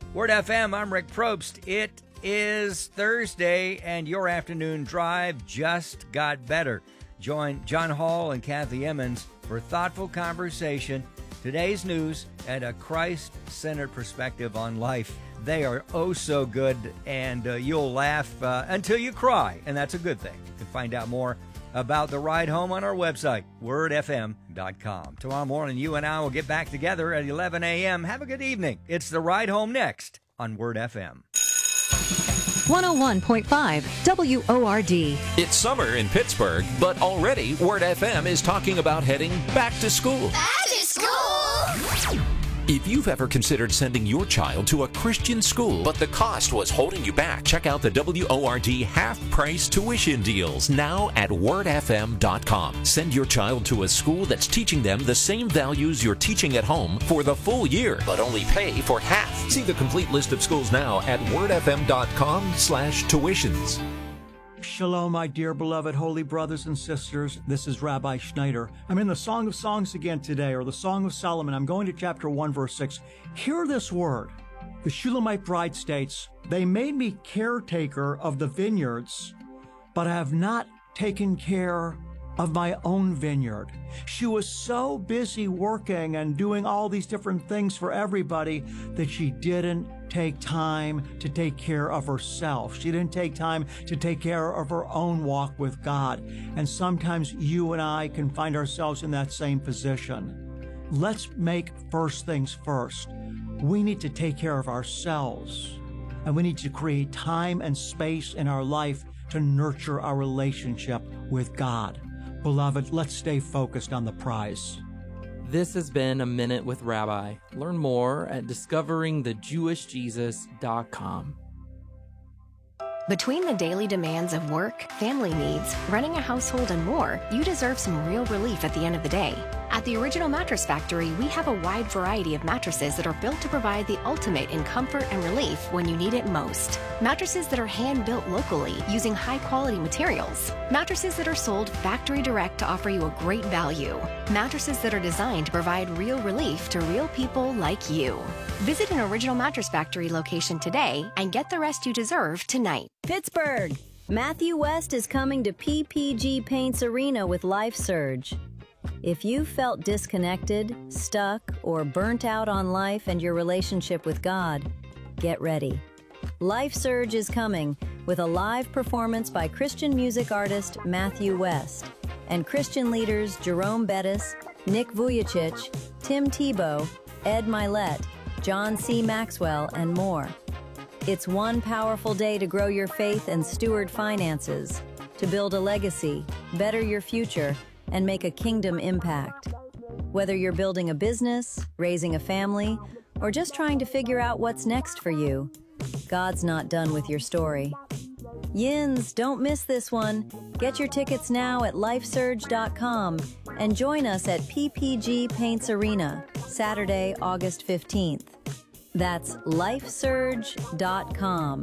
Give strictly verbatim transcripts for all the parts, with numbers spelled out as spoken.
Word F M, I'm Rick Probst. It is Thursday, and your afternoon drive just got better. Join John Hall and Kathy Emmons for thoughtful conversation, today's news, and a Christ-centered perspective on life. They are oh so good, and uh, you'll laugh uh, until you cry, and that's a good thing. You can find out more about the ride home on our website, word f m dot com. Tomorrow morning, you and I will get back together at eleven a.m. Have a good evening. It's the ride home next on Word F M. one oh one point five W O R D. It's summer in Pittsburgh, but already Word F M is talking about heading back to school. Back to school! If you've ever considered sending your child to a Christian school, but the cost was holding you back, check out the W O R D half-price tuition deals now at word f m dot com. Send your child to a school that's teaching them the same values you're teaching at home for the full year, but only pay for half. See the complete list of schools now at word f m dot com slash tuitions. Shalom, my dear beloved holy brothers and sisters. This is Rabbi Schneider. I'm in the Song of Songs again today, or the Song of Solomon. I'm going to chapter one, verse six. Hear this word. The Shulamite bride states, "They made me caretaker of the vineyards, but I have not taken care of my own vineyard." She was so busy working and doing all these different things for everybody that she didn't take time to take care of herself. She didn't take time to take care of her own walk with God. And sometimes you and I can find ourselves in that same position. Let's make first things first. We need to take care of ourselves, and we need to create time and space in our life to nurture our relationship with God. Beloved, let's stay focused on the prize. This has been A Minute with Rabbi. Learn more at discovering the jewish jesus dot com. Between the daily demands of work, family needs, running a household, and more, you deserve some real relief at the end of the day. At the Original Mattress Factory, we have a wide variety of mattresses that are built to provide the ultimate in comfort and relief when you need it most. Mattresses that are hand-built locally using high-quality materials. Mattresses that are sold factory direct to offer you a great value. Mattresses that are designed to provide real relief to real people like you. Visit an Original Mattress Factory location today and get the rest you deserve tonight. Pittsburgh! Matthew West is coming to P P G Paints Arena with Life Surge. If you felt disconnected, stuck, or burnt out on life and your relationship with God, get ready. Life Surge is coming with a live performance by Christian music artist Matthew West and Christian leaders Jerome Bettis, Nick Vujicic, Tim Tebow, Ed Milet, John C. Maxwell, and more. It's one powerful day to grow your faith and steward finances, to build a legacy, better your future, and make a kingdom impact. Whether you're building a business, raising a family, or just trying to figure out what's next for you, God's not done with your story. Yins, don't miss this one. Get your tickets now at life surge dot com and join us at P P G Paints Arena, Saturday, August fifteenth. That's life surge dot com.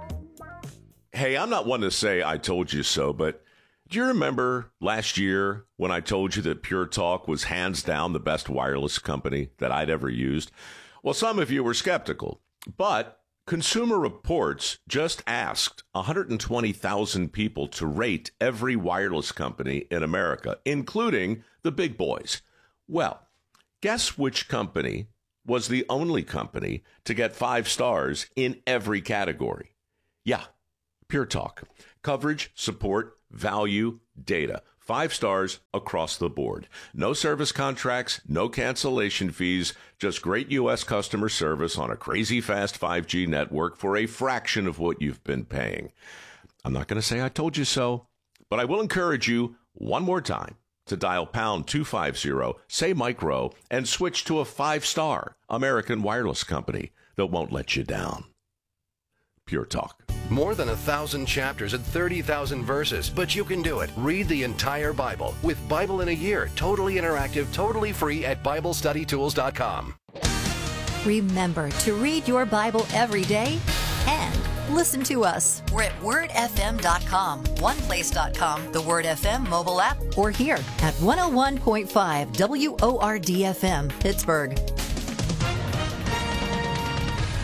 Hey, I'm not one to say I told you so, but do you remember last year when I told you that Pure Talk was hands down the best wireless company that I'd ever used? Well, some of you were skeptical, but Consumer Reports just asked one hundred twenty thousand people to rate every wireless company in America, including the big boys. Well, guess which company was the only company to get five stars in every category? Yeah, Pure Talk. Coverage, support, value, data. Five stars across the board. No service contracts, no cancellation fees, just great U S customer service on a crazy fast five G network for a fraction of what you've been paying. I'm not going to say I told you so, but I will encourage you one more time to dial pound two fifty, say micro, and switch to a five-star American wireless company that won't let you down. Pure Talk. More than a thousand chapters and thirty thousand verses, but you can do it. Read the entire Bible with Bible in a Year, totally interactive, totally free at bible study tools dot com. Remember to read your Bible every day and listen to us. We're at word f m dot com, one place dot com, the Word F M mobile app, or here at one oh one point five W O R D F M, Pittsburgh.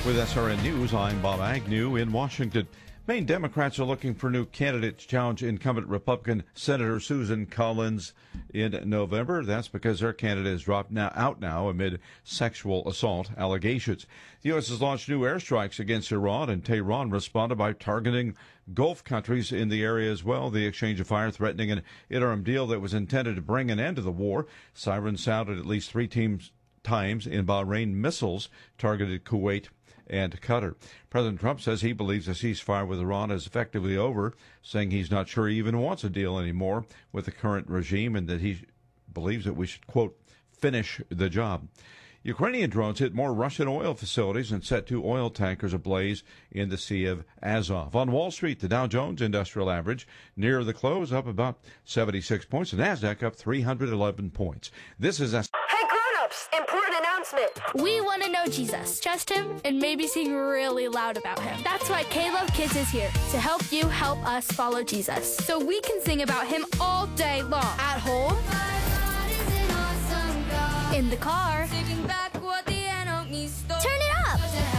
With S R N News, I'm Bob Agnew in Washington. Maine Democrats are looking for new candidates to challenge incumbent Republican Senator Susan Collins in November. That's because their candidate has dropped now, out now amid sexual assault allegations. The U S has launched new airstrikes against Iran, and Tehran responded by targeting Gulf countries in the area as well. The exchange of fire threatening an interim deal that was intended to bring an end to the war. Sirens sounded at least three teams, times in Bahrain. Missiles targeted Kuwait and Qatar. President Trump says he believes the ceasefire with Iran is effectively over, saying he's not sure he even wants a deal anymore with the current regime and that he believes that we should, quote, finish the job. Ukrainian drones hit more Russian oil facilities and set two oil tankers ablaze in the Sea of Azov. On Wall Street, the Dow Jones Industrial Average near the close up about seventy-six points. The NASDAQ up three hundred eleven points. This is a Important announcement. We want to know Jesus, trust him, and maybe sing really loud about him. That's why K-Love Kids is here, to help you help us follow Jesus. So we can sing about him all day long. At home, in the car, turn it up.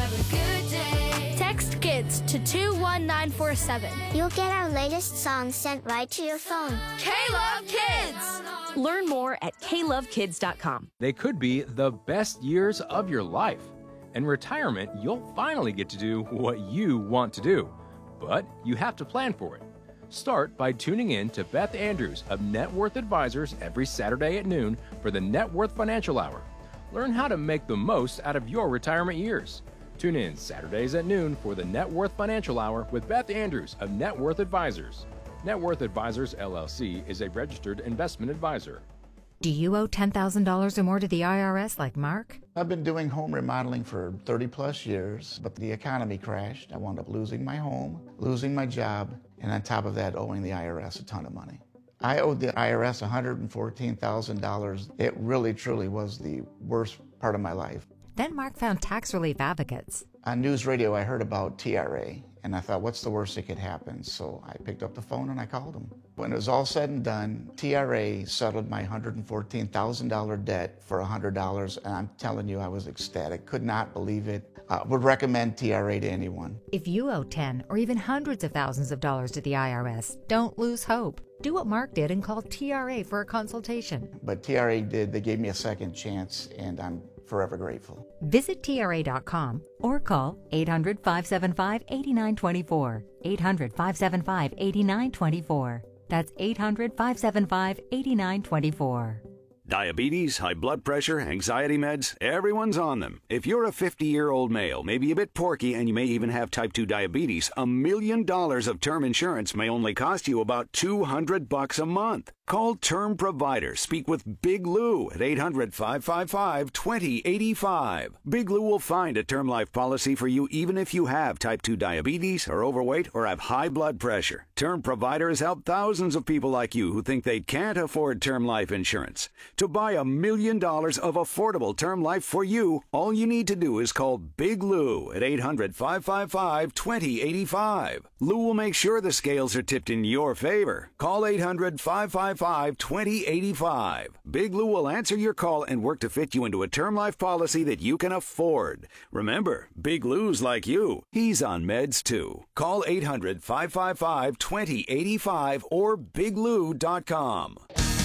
Text KIDS to two one nine four seven. You'll get our latest songs sent right to your phone. K-Love Kids! Learn more at K love kids dot com. They could be the best years of your life. In retirement, you'll finally get to do what you want to do. But you have to plan for it. Start by tuning in to Beth Andrews of Net Worth Advisors every Saturday at noon for the Net Worth Financial Hour. Learn how to make the most out of your retirement years. Tune in Saturdays at noon for the Net Worth Financial Hour with Beth Andrews of Net Worth Advisors. Net Worth Advisors, L L C is a registered investment advisor. Do you owe ten thousand dollars or more to the I R S like Mark? I've been doing home remodeling for thirty plus years, but the economy crashed. I wound up losing my home, losing my job, and on top of that, owing the I R S a ton of money. I owed the I R S one hundred fourteen thousand dollars. It really, truly was the worst part of my life. Then Mark found tax relief advocates. On news radio, I heard about T R A, and I thought, what's the worst that could happen? So I picked up the phone and I called them. When it was all said and done, T R A settled my one hundred fourteen thousand dollars debt for one hundred dollars, and I'm telling you, I was ecstatic. Could not believe it. I would recommend T R A to anyone. If you owe ten or even hundreds of thousands of dollars to the I R S, don't lose hope. Do what Mark did and call T R A for a consultation. But T R A did. They gave me a second chance, and I'm forever grateful. Visit T R A dot com or call eight hundred, five seven five, eight nine two four. eight hundred, five seven five, eight nine two four. That's eight hundred, five seven five, eight nine two four. Diabetes, high blood pressure, anxiety meds, everyone's on them. If you're a fifty-year-old male, maybe a bit porky, and you may even have type two diabetes, a million dollars of term insurance may only cost you about two hundred bucks a month. Call Term Provider. Speak with Big Lou at eight hundred, five five five, two zero eight five. Big Lou will find a term life policy for you even if you have type two diabetes, are overweight, or have high blood pressure. Term Provider has helped thousands of people like you who think they can't afford term life insurance. To buy a million dollars of affordable term life for you, all you need to do is call Big Lou at eight hundred, five five five, two zero eight five. Lou will make sure the scales are tipped in your favor. Call eight hundred, five five five, two zero eight five. Big Lou will answer your call and work to fit you into a term life policy that you can afford. Remember, Big Lou's like you. He's on meds too. Call eight hundred, five five five, two zero eight five or big lou dot com.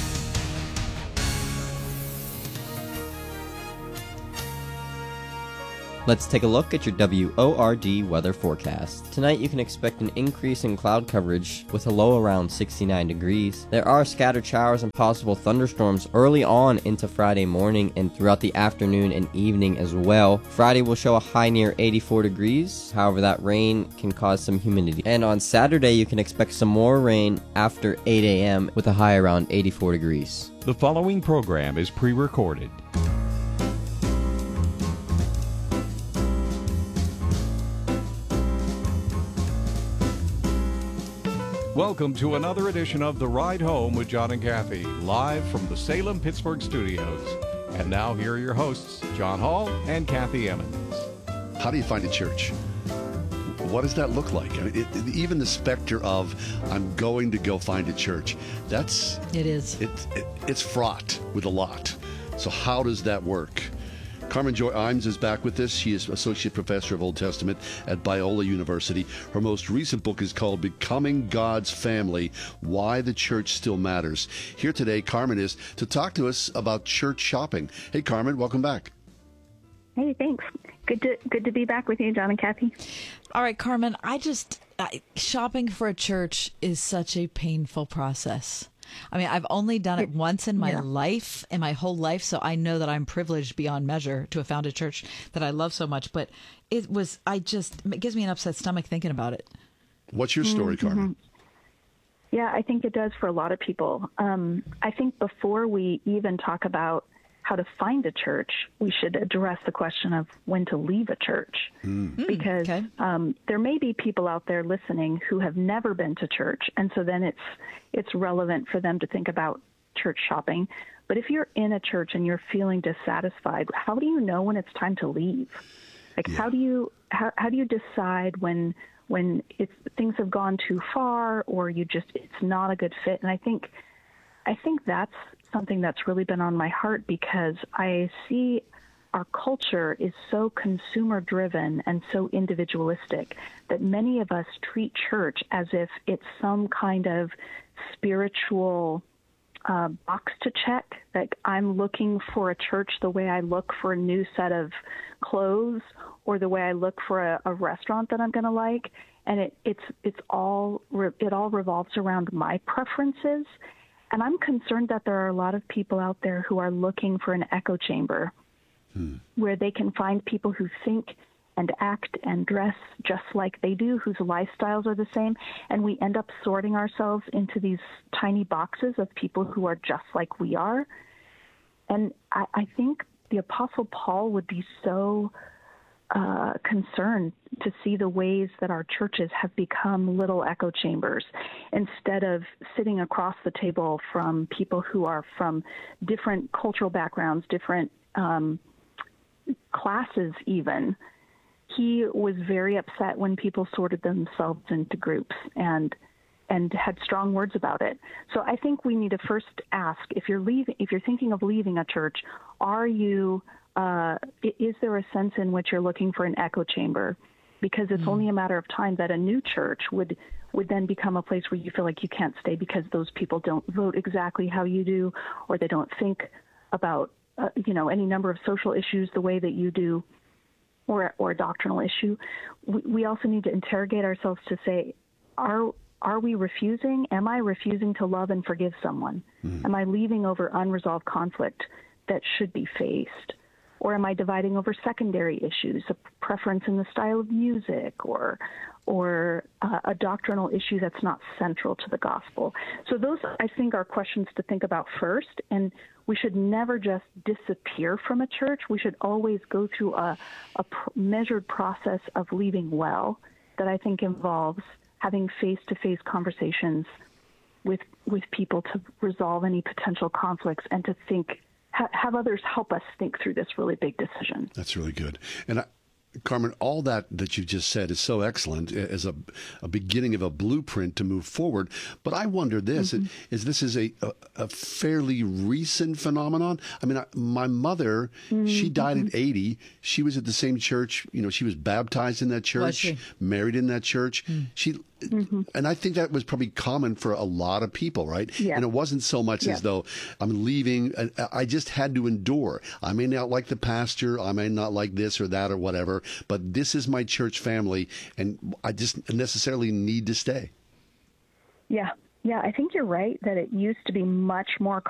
Let's take a look at your W O R D weather forecast. Tonight you can expect an increase in cloud coverage with a low around sixty-nine degrees. There are scattered showers and possible thunderstorms early on into Friday morning and throughout the afternoon and evening as well. Friday will show a high near eighty-four degrees. However, that rain can cause some humidity. And on Saturday you can expect some more rain after eight a m with a high around eighty-four degrees. The following program is pre-recorded. Welcome to another edition of The Ride Home with John and Kathy, live from the Salem-Pittsburgh studios. And now here are your hosts, John Hall and Kathy Emmons. How do you find a church? What does that look like? I mean, it, it, even the specter of I'm going to go find a church, that's... It is. It, it, it's fraught with a lot. So how does that work? Carmen Joy Imes is back with us. She is Associate Professor of Old Testament at Biola University. Her most recent book is called Becoming God's Family, Why the Church Still Matters. Here today, Carmen is to talk to us about church shopping. Hey, Carmen, welcome back. Hey, thanks. Good to good to be back with you, John and Kathy. All right, Carmen, I just, I, shopping for a church is such a painful process. I mean, I've only done it once in my yeah. life, in my whole life, so I know that I'm privileged beyond measure to have found a church that I love so much. But it was, I just, it gives me an upset stomach thinking about it. What's your story, mm-hmm. Carmen? Yeah, I think it does for a lot of people. Um, I think before we even talk about how to find a church, we should address the question of when to leave a church. Mm. Because okay. um, there may be people out there listening who have never been to church, and so then it's it's relevant for them to think about church shopping. But if you're in a church and you're feeling dissatisfied, how do you know when it's time to leave? Like, yeah. how do you how, how do you decide when when it's things have gone too far, or you just it's not a good fit? And I think I think that's something that's really been on my heart, because I see our culture is so consumer driven and so individualistic that many of us treat church as if it's some kind of spiritual uh, box to check. Like, I'm looking for a church the way I look for a new set of clothes, or the way I look for a, a restaurant that I'm going to like. And it, it's it's all it all revolves around my preferences. And I'm concerned that there are a lot of people out there who are looking for an echo chamber hmm. where they can find people who think and act and dress just like they do, whose lifestyles are the same. And we end up sorting ourselves into these tiny boxes of people who are just like we are. And I, I think the Apostle Paul would be so uh, concerned to see the ways that our churches have become little echo chambers, instead of sitting across the table from people who are from different cultural backgrounds, different um, classes even. He was very upset when people sorted themselves into groups and and had strong words about it. So I think we need to first ask, if you're leaving, if you're thinking of leaving a church, are you uh, is there a sense in which you're looking for an echo chamber? Because it's mm. only a matter of time that a new church would would then become a place where you feel like you can't stay because those people don't vote exactly how you do, or they don't think about uh, you know any number of social issues the way that you do, or or a doctrinal issue. We, we also need to interrogate ourselves to say, are are we refusing? Am I refusing to love and forgive someone? Mm. Am I leaving over unresolved conflict that should be faced? Or am I dividing over secondary issues, a preference in the style of music, or or uh, a doctrinal issue that's not central to the gospel? So those, I think, are questions to think about first. And we should never just disappear from a church. We should always go through a, a pr- measured process of leaving well, that I think involves having face-to-face conversations with with people to resolve any potential conflicts, and to think, have others help us think through this really big decision. That's really good. And I, Carmen, all that that you've just said is so excellent as a, a beginning of a blueprint to move forward. But I wonder this, mm-hmm. is this is a, a, a fairly recent phenomenon? I mean, I, my mother, mm-hmm. she died at eighty. She was at the same church. You know, she was baptized in that church, married in that church. Mm. She Mm-hmm. And I think that was probably common for a lot of people, right? Yeah. And it wasn't so much yeah. as though I'm leaving. I just had to endure. I may not like the pastor. I may not like this or that or whatever, but this is my church family, and I just necessarily need to stay. Yeah. Yeah, I think you're right that it used to be much more